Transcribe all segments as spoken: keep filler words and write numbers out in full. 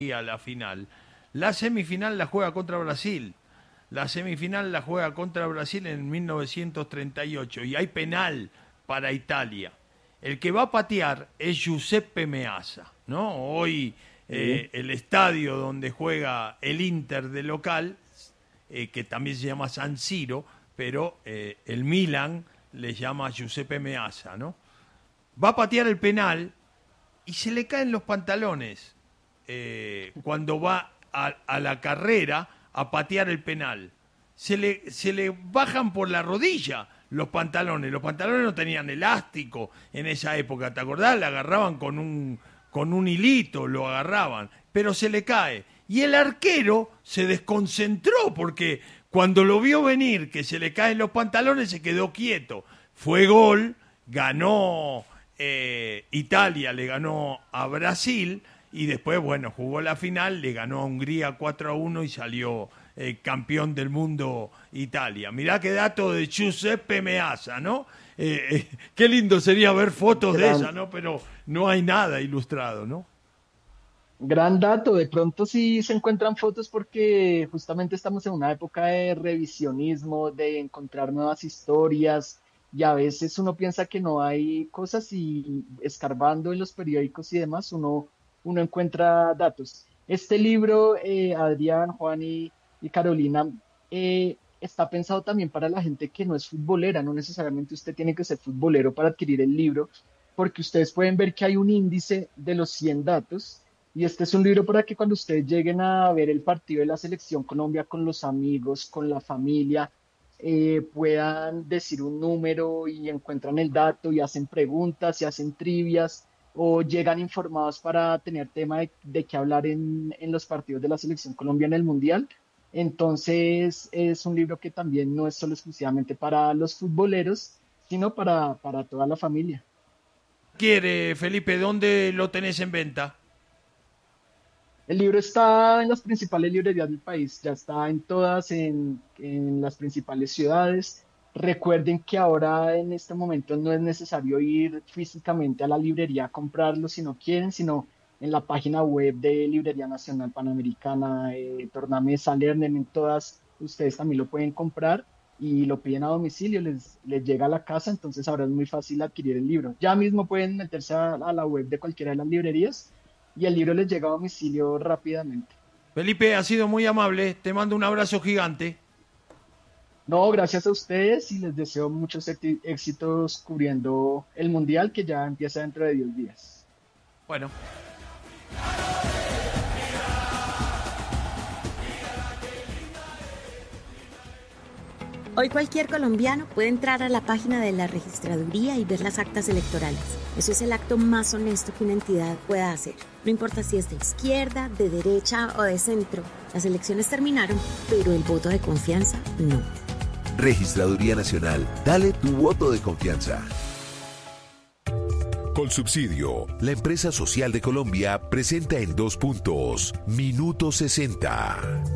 a la final. La semifinal la juega contra Brasil. La semifinal la juega contra Brasil en mil novecientos treinta y ocho y hay penal para Italia. El que va a patear es Giuseppe Meazza, ¿no? Hoy eh, el estadio donde juega el Inter de local, eh, que también se llama San Siro, pero eh, el Milan le llama Giuseppe Meazza, ¿no? Va a patear el penal y se le caen los pantalones eh, cuando va a, a la carrera a patear el penal. Se le, se le bajan por la rodilla los pantalones. Los pantalones no tenían elástico en esa época, ¿te acordás? Le agarraban con un, con un hilito, lo agarraban, pero se le cae. Y el arquero se desconcentró porque cuando lo vio venir, que se le caen los pantalones, se quedó quieto. Fue gol, ganó eh, Italia, le ganó a Brasil y después, bueno, jugó la final, le ganó a Hungría cuatro a uno y salió eh, campeón del mundo Italia. Mirá qué dato de Giuseppe Meazza, ¿no? Eh, eh, qué lindo sería ver fotos Gran, de esa, ¿no? Pero no hay nada ilustrado, ¿no? gran dato, de pronto sí se encuentran fotos porque justamente estamos en una época de revisionismo, de encontrar nuevas historias y a veces uno piensa que no hay cosas y escarbando en los periódicos y demás uno, uno encuentra datos. Este libro, eh, Adrián, Juan y, y Carolina, eh, está pensado también para la gente que no es futbolera, no necesariamente usted tiene que ser futbolero para adquirir el libro, porque ustedes pueden ver que hay un índice de los cien datos y este es un libro para que cuando ustedes lleguen a ver el partido de la Selección Colombia con los amigos, con la familia, eh, puedan decir un número y encuentran el dato y hacen preguntas y hacen trivias o llegan informados para tener tema de, de qué hablar en, en los partidos de la Selección Colombia en el Mundial. Entonces es un libro que también no es solo exclusivamente para los futboleros, sino para, para toda la familia. ¿Quiere, Felipe? ¿Dónde lo tenés en venta? El libro está en las principales librerías del país, ya está en todas, en, en las principales ciudades. Recuerden que ahora en este momento no es necesario ir físicamente a la librería a comprarlo si no quieren, sino en la página web de Librería Nacional Panamericana, eh, Tornamesa, Lerner, en todas ustedes también lo pueden comprar y lo piden a domicilio, les, les llega a la casa, entonces ahora es muy fácil adquirir el libro. Ya mismo pueden meterse a, a la web de cualquiera de las librerías y el libro les llega a domicilio rápidamente. Felipe, ha sido muy amable. Te mando un abrazo gigante. No, gracias a ustedes y les deseo muchos éxi- éxitos cubriendo el Mundial que ya empieza dentro de diez días. Bueno. Hoy cualquier colombiano puede entrar a la página de la registraduría y ver las actas electorales. Eso es el acto más honesto que una entidad pueda hacer. No importa si es de izquierda, de derecha o de centro. Las elecciones terminaron, pero el voto de confianza no. Registraduría Nacional. Dale tu voto de confianza. Colsubsidio, la empresa social de Colombia, presenta en dos puntos. Minuto sesenta.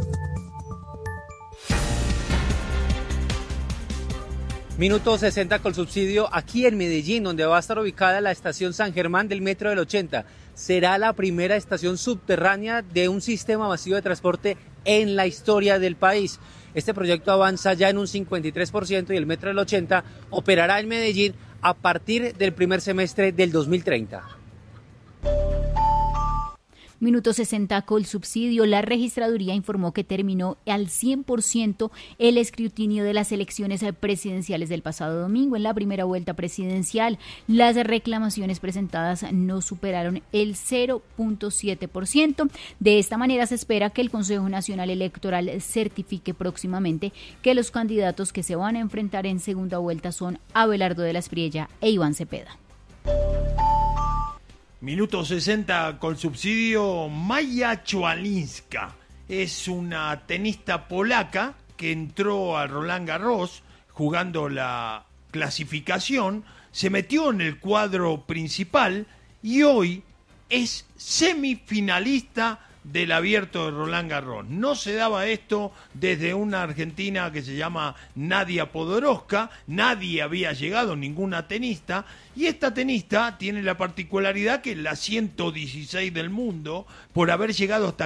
Minuto sesenta Colsubsidio aquí en Medellín, donde va a estar ubicada la estación San Germán del Metro del ochenta. Será la primera estación subterránea de un sistema masivo de transporte en la historia del país. Este proyecto avanza ya en un cincuenta y tres por ciento y el Metro del ochenta operará en Medellín a partir del primer semestre del dos mil treinta. Minuto sesenta Colsubsidio. La registraduría informó que terminó al cien por ciento el escrutinio de las elecciones presidenciales del pasado domingo. En la primera vuelta presidencial, las reclamaciones presentadas no superaron el cero punto siete por ciento. De esta manera se espera que el Consejo Nacional Electoral certifique próximamente que los candidatos que se van a enfrentar en segunda vuelta son Abelardo de la Espriella e Iván Cepeda. Minuto sesenta Colsubsidio. Maja Chwalinska es una tenista polaca que entró a Roland Garros jugando la clasificación, se metió en el cuadro principal y hoy es semifinalista del Abierto de Roland Garros. No se daba esto desde una argentina que se llama Nadia Podoroska, nadie había llegado, ninguna tenista, y esta tenista tiene la particularidad que es la ciento dieciséis del mundo por haber llegado hasta